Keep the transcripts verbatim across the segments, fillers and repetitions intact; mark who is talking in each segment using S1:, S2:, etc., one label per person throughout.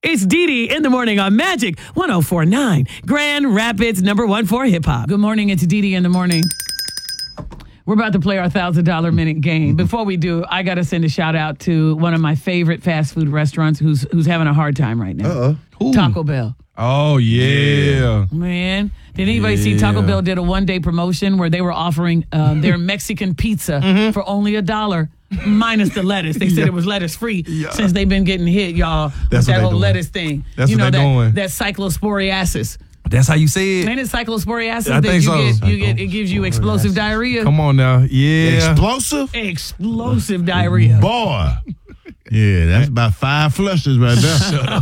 S1: It's Dee Dee in the morning on Magic one oh four point nine, Grand Rapids number one for hip hop. Good morning, it's Dee Dee in the morning. We're about to play our one thousand dollars minute game. Before we do, I got to send a shout out to one of my favorite fast food restaurants who's who's having a hard time right now.
S2: Uh-oh. Who?
S1: Taco Bell.
S3: Oh, yeah.
S1: Man, did anybody
S3: Yeah.
S1: see Taco Bell did a one-day promotion where they were offering uh, their Mexican pizza
S3: Mm-hmm.
S1: for only a dollar minus the lettuce. They said
S3: Yeah.
S1: it was lettuce-free
S3: Yeah.
S1: since they've been getting hit, y'all,
S3: That's
S1: with
S3: what
S1: that
S3: they
S1: whole
S3: doing.
S1: lettuce thing.
S3: That's
S1: you
S3: what
S1: know,
S3: they
S1: that,
S3: doing.
S1: that cyclosporiasis.
S3: That's how you say it?
S1: Ain't it cyclosporiasis
S3: I
S1: that
S3: think
S1: you
S3: so.
S1: get, you get, it gives you explosive diarrhea?
S3: Come on now. Yeah.
S2: Explosive?
S1: Explosive diarrhea.
S2: Boy. Yeah, that's about five flushes right there.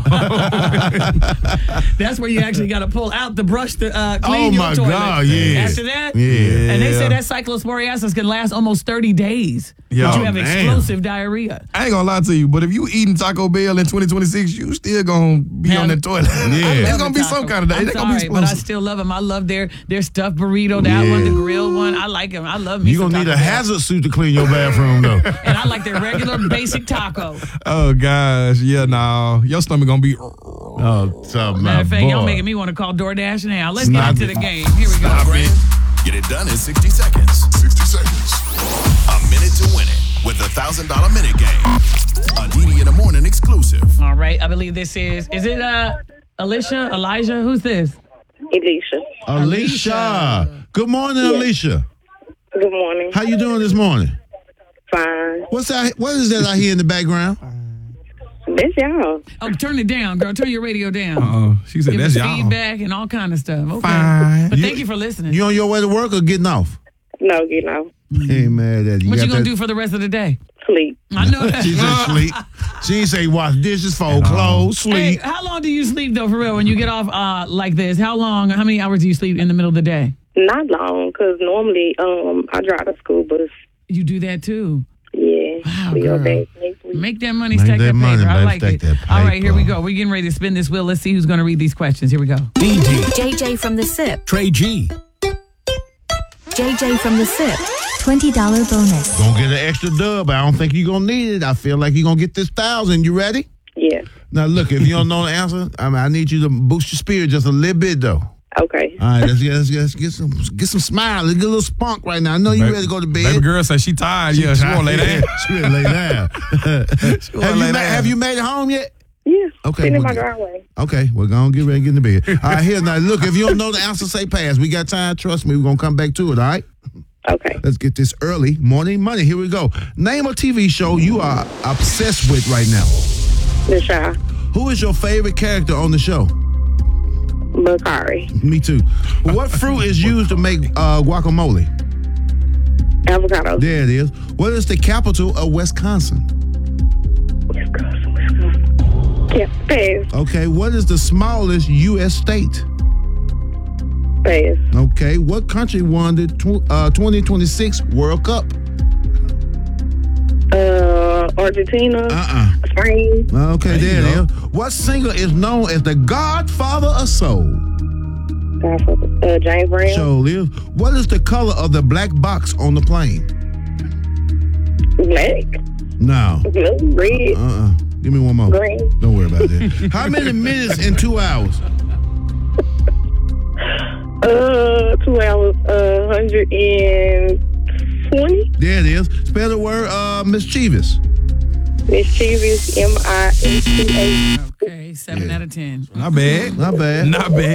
S1: That's where you actually got to pull out the brush to uh, clean
S2: Oh,
S1: your
S2: my
S1: toilet.
S2: God, yeah.
S1: After that,
S2: Yeah.
S1: and they say that cyclosporiasis can last almost thirty days.
S3: Yo,
S1: but you have
S2: damn.
S1: explosive diarrhea.
S3: I ain't gonna lie to you, but if you eating Taco Bell in twenty twenty-six, you still gonna be
S1: Man,
S3: on the toilet.
S2: Yeah.
S3: It's gonna be some kind of day.
S1: I'm
S3: It's gonna be
S1: sorry, but I
S3: explosive.
S1: still love them. I love their their stuffed burrito, that
S2: Yeah.
S1: one, the grilled one. I like them. I love me
S2: You're
S1: some
S2: going to need
S1: Taco
S2: a
S1: Bell.
S2: hazard suit to clean your bathroom, though.
S1: And I like their regular basic taco.
S3: Oh gosh, yeah, no, your stomach gonna be.
S2: Oh, something
S1: Matter of fact, y'all
S2: boy.
S1: making me want to call DoorDash now. Let's
S2: Stop
S1: get into
S2: it.
S1: the game. Here we go.
S4: Get it done in sixty seconds. sixty seconds. A minute to win it with the one thousand dollars minute game. A Dee Dee in the morning exclusive.
S1: All right, I believe this is, is it uh, Alicia, Elijah? Who's this?
S5: Alicia.
S2: Alicia. Good morning,
S5: Yes.
S2: Alicia.
S5: Good morning.
S2: How you doing this morning?
S5: Fine.
S2: What's that? What is that I hear in the background?
S5: That's y'all.
S1: Oh, turn it down, girl. Turn your radio down.
S3: Oh, she said
S1: Give
S3: that's
S1: us
S3: y'all.
S1: feedback and all kind of stuff. Okay.
S3: Fine.
S1: But
S2: You-
S1: thank you for listening.
S2: You on your way to work or getting off?
S5: No, getting off.
S2: Hey, man. That,
S1: what
S2: got
S1: you gonna
S2: that-
S1: do for the rest of the day?
S5: Sleep.
S1: I know that.
S2: She just sleep. She ain't say wash dishes, fold clothes,
S1: Hey,
S2: sleep.
S1: how long do you sleep though, for real? When you get off uh, like this, how long? How many hours do you sleep in the middle of the day?
S5: Not long, because normally um I drive to school bus.
S1: You do that too.
S5: Yeah.
S1: Wow,
S5: we go
S1: girl.
S5: back next week.
S1: Make that money,
S2: Make
S1: stack
S2: that
S1: that,
S2: money,
S1: paper. I
S2: man.
S1: like
S2: Stack
S1: it.
S2: that
S1: All right, here we
S2: paper.
S1: go. We're getting ready to spin this wheel. Let's see who's going to read these questions. Here we go.
S6: D D,
S7: J J from the S I P.
S6: Trey G,
S7: J J from the S I P. twenty dollars bonus.
S2: Gonna get an extra dub. I don't think you're gonna need it. I feel like you're gonna get this thousand. You ready?
S5: Yeah.
S2: Now look, if you don't know the answer, I mean, I need you to boost your spirit just a little bit though.
S5: Okay.
S2: All right, let's get, let's get, let's get some get some smile. Let's get a little spunk right now. I know you ready to go to bed.
S3: Baby girl said she tired. yeah, she won't lay down.
S2: She ready to lay down. have, you
S3: lay
S2: ma-
S3: down.
S2: have you made it home yet?
S5: Yeah.
S2: Okay,
S5: Sitting in
S2: well,
S5: my driveway.
S2: Okay, we're gonna get ready to get in the bed. All right, here now. Look, if you don't know the answer, say pass. We got time. Trust me, we're gonna come back to it. All right.
S5: Okay.
S2: Let's get this early morning money. Here we go. Name a T V show you are obsessed with right now.
S5: The Shy.
S2: Who is your favorite character on the show?
S5: Bakari.
S2: Me too. What fruit is used to make uh, guacamole?
S5: Avocado.
S2: There it is. What is the capital of Wisconsin?
S5: Wisconsin. Wisconsin. Yeah. Pass.
S2: Okay. What is the smallest U S state?
S5: Pass.
S2: Okay. What country won the tw- uh, twenty twenty-six World Cup?
S5: Uh, Argentina.
S2: Uh-uh.
S5: Spain.
S2: Okay, there,
S3: There you
S2: it is. What singer is known as the Godfather of Soul?
S5: Uh, James Brown.
S2: Show live. What is the color of the black box on the plane?
S5: Black.
S2: No.
S5: Blue. Red.
S2: Uh-uh. Give me one more.
S5: Green.
S2: Don't worry about that. How many minutes in two hours?
S5: Uh, two hours. Uh, hundred and twenty.
S2: There it is. Spell the word uh, mischievous.
S5: Mischievous. M I S T A.
S1: Okay, seven out of ten.
S3: Not bad.
S2: Not bad.
S3: Not bad.